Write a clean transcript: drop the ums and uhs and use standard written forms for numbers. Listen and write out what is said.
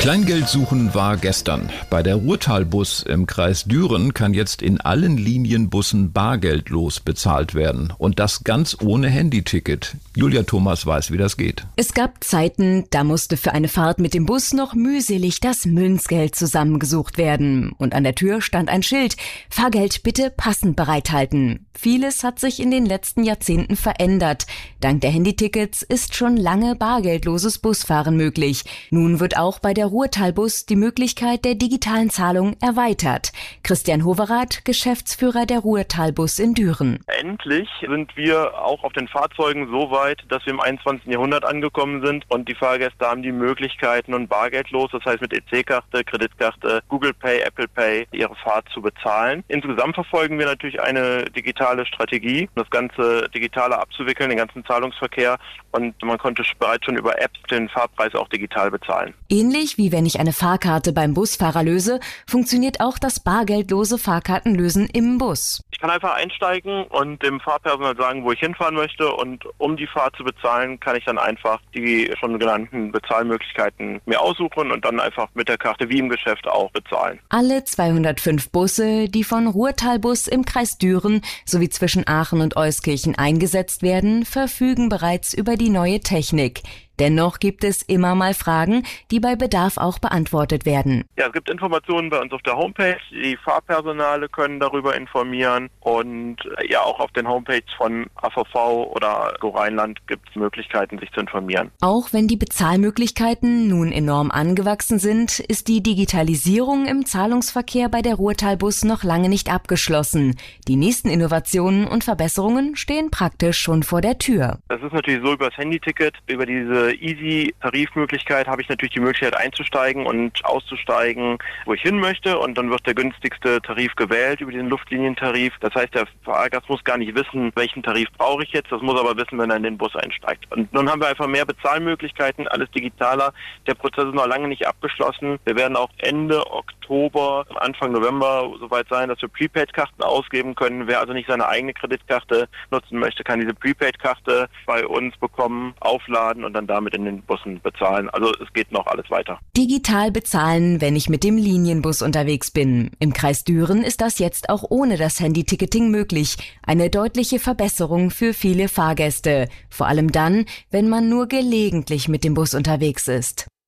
Kleingeld suchen war gestern. Bei der Ruhrtalbus im Kreis Düren kann jetzt in allen Linienbussen bargeldlos bezahlt werden. Und das ganz ohne Handyticket. Julia Thomas weiß, wie das geht. Es gab Zeiten, da musste für eine Fahrt mit dem Bus noch mühselig das Münzgeld zusammengesucht werden. Und an der Tür stand ein Schild: Fahrgeld bitte passend bereithalten. Vieles hat sich in den letzten Jahrzehnten verändert. Dank der Handytickets ist schon lange bargeldloses Busfahren möglich. Nun wird auch bei der Ruhrtalbus die Möglichkeit der digitalen Zahlung erweitert. Christian Hoverath, Geschäftsführer der Ruhrtalbus in Düren. Endlich sind wir auch auf den Fahrzeugen so weit, dass wir im 21. Jahrhundert angekommen sind und die Fahrgäste haben die Möglichkeiten, und bargeldlos, das heißt mit EC-Karte, Kreditkarte, Google Pay, Apple Pay, ihre Fahrt zu bezahlen. Insgesamt verfolgen wir natürlich eine digitale Strategie, das Ganze digitaler abzuwickeln, den ganzen Zahlungsverkehr, und man konnte bereits schon über Apps den Fahrpreis auch digital bezahlen. Ähnlich wie wenn ich eine Fahrkarte beim Busfahrer löse, funktioniert auch das bargeldlose Fahrkartenlösen im Bus. Ich kann einfach einsteigen und dem Fahrpersonal sagen, wo ich hinfahren möchte, und um die Fahrt zu bezahlen, kann ich dann einfach die schon genannten Bezahlmöglichkeiten mir aussuchen und dann einfach mit der Karte wie im Geschäft auch bezahlen. Alle 205 Busse, die von Ruhrtalbus im Kreis Düren sowie zwischen Aachen und Euskirchen eingesetzt werden, verfügen bereits über die neue Technik. Dennoch gibt es immer mal Fragen, die bei Bedarf auch beantwortet werden. Ja, es gibt Informationen bei uns auf der Homepage. Die Fahrpersonale können darüber informieren, und ja, auch auf den Homepages von AVV oder Go Rheinland gibt es Möglichkeiten, sich zu informieren. Auch wenn die Bezahlmöglichkeiten nun enorm angewachsen sind, ist die Digitalisierung im Zahlungsverkehr bei der Ruhrtalbus noch lange nicht abgeschlossen. Die nächsten Innovationen und Verbesserungen stehen praktisch schon vor der Tür. Das ist natürlich so: über das Handyticket, über diese Easy-Tarifmöglichkeit habe ich natürlich die Möglichkeit einzusteigen und auszusteigen, wo ich hin möchte, und dann wird der günstigste Tarif gewählt über den Luftlinientarif. Das heißt, der Fahrgast muss gar nicht wissen, welchen Tarif brauche ich jetzt, das muss aber wissen, wenn er in den Bus einsteigt. Und nun haben wir einfach mehr Bezahlmöglichkeiten, alles digitaler. Der Prozess ist noch lange nicht abgeschlossen. Wir werden auch Ende Oktober, Anfang November soweit sein, dass wir Prepaid-Karten ausgeben können. Wer also nicht seine eigene Kreditkarte nutzen möchte, kann diese Prepaid-Karte bei uns bekommen, aufladen und dann damit in den Bussen bezahlen. Also es geht noch alles weiter. Digital bezahlen, wenn ich mit dem Linienbus unterwegs bin. Im Kreis Düren ist das jetzt auch ohne das Handyticketing möglich. Eine deutliche Verbesserung für viele Fahrgäste. Vor allem dann, wenn man nur gelegentlich mit dem Bus unterwegs ist.